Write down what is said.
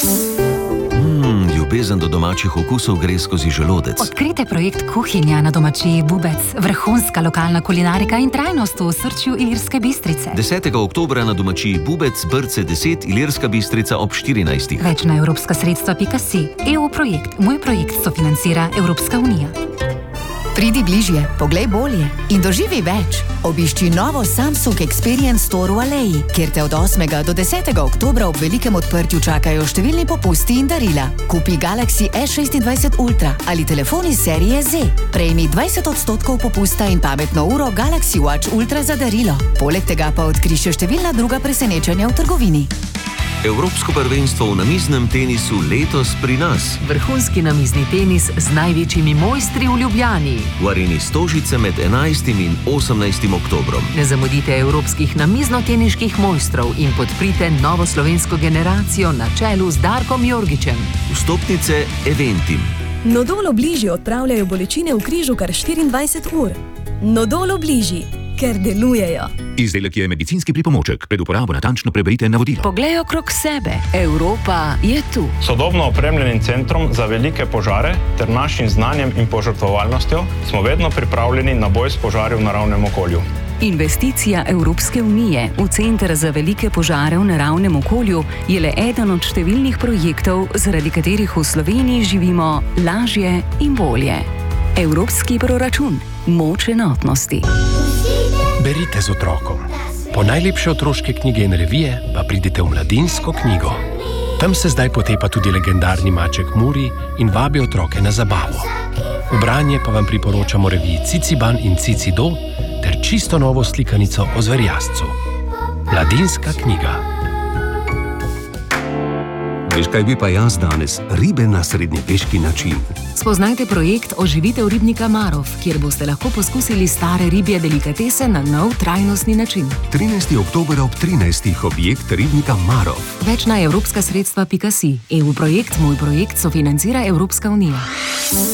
Ljubezen do domačih okusov gre skozi želodec. Odkrite projekt Kuhinja na domačiji Bubec, vrhunska lokalna kulinarika in trajnost v osrčju Ilirske Bistrice. 10. oktobra na domačiji Bubec, Brce 10, Ilirska Bistrica ob 14. Več na evropska sredstva.si. EU projekt, moj projekt sofinancira Evropska unija. Pridi bližje, poglej bolje in doživi več. Obišči novo Samsung Experience Store v Aleji, kjer te od 8. do 10. oktobra ob velikem odprtju čakajo številni popusti in darila. Kupi Galaxy S26 Ultra ali telefon iz serije Z. Prejmi 20% popusta in pametno uro Galaxy Watch Ultra za darilo. Poleg tega pa odkri še številna druga presenečenja v trgovini. Evropsko prvenstvo v namiznem tenisu letos pri nas. Vrhunski namizni tenis z največjimi mojstri v Ljubljani. V areni Stožice med 11. in 18. oktobrom. Ne zamudite evropskih namizno-teniških mojstrov in podprite novo slovensko generacijo na čelu z Darkom Jorgičem. Vstopnice Eventim. Nodolo bližji odpravljajo bolečine v križu kar 24 ur. Nodolo bližji, ker delujejo. Izdelek je medicinski pripomoček. Pred uporabo natančno preberite navodila. Poglej okrog sebe. Evropa je tu. Sodobno opremljenim centrom za velike požare ter našim znanjem in požrtvovalnostjo smo vedno pripravljeni na boj s požari v naravnem okolju. Investicija Evropske unije v Center za velike požare v naravnem okolju je le eden od številnih projektov, zaradi katerih v Sloveniji živimo lažje in bolje. Evropski proračun. Moč enotnosti. Berite z otrokom. Po najlepše otroške knjige in revije pa pridite v Mladinsko knjigo. Tam se zdaj potepa tudi legendarni maček Muri in vabi otroke na zabavo. V branje pa vam priporočamo reviji Ciciban in Cicido ter čisto novo slikanico o zverjascu. Mladinska knjiga. Veš, kaj bi pa jaz danes? Ribe na srednjeveški način. Spoznajte projekt Oživitev ribnika Marof, kjer boste lahko poskusili stare ribje delikatese na nov trajnostni način. 13. oktober ob 13. objekt ribnika Marof. Več na evropska sredstva.si. EU projekt, moj projekt sofinancira Evropska unija.